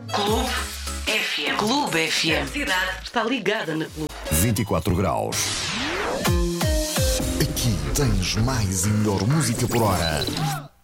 Clube FM. Clube FM. A cidade está ligada na Clube. 24 graus. Aqui tens mais e melhor música por hora.